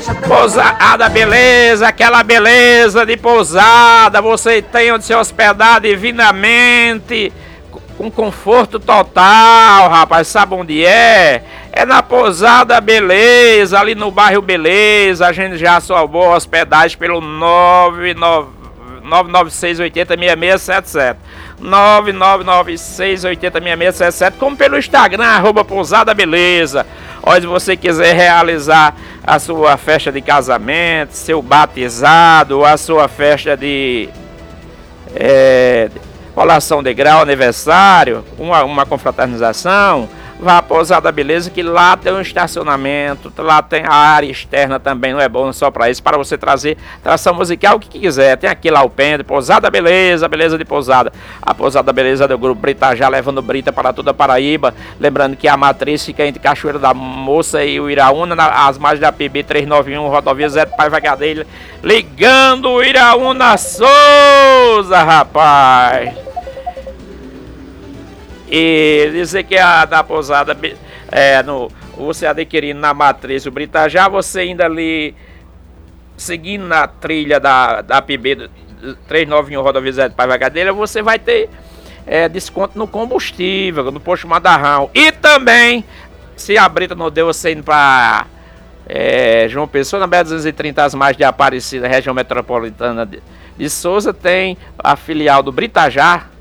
Pousada Beleza, aquela beleza de pousada, você tem onde se hospedar divinamente, com conforto total, rapaz. Sabe onde é? É na Pousada Beleza, ali no bairro Beleza. A gente já salvou a hospedagem pelo 996806677, 99996806677, como pelo Instagram, @Pousada Beleza. Olha, se você quiser realizar a sua festa de casamento, seu batizado, a sua festa de colação de grau, aniversário, uma confraternização, vá à Pousada Beleza, que lá tem um estacionamento, lá tem a área externa também, não é bom só para isso, para você trazer tração musical, o que quiser. Tem aqui lá o pente, Pousada Beleza, beleza de pousada. A Pousada Beleza do Grupo Britajá, levando brita para toda a Paraíba. Lembrando que a matriz fica entre Cachoeira da Moça e o Iraúna, às margens da PB 391, rodovia Zé do Paiva Gadelha, ligando o Iraúna Souza, rapaz. E dizer que a da Pousada, você adquirindo na matriz o Britajá, você ainda ali seguindo na trilha da PB 391 rodovia Zé de Paiva Gadelha, você vai ter desconto no combustível, no posto Madarrão. E também, se a brita não deu, você indo para João Pessoa, na BR-230, as margens de Aparecida, região metropolitana de Souza, tem a filial do Britajá,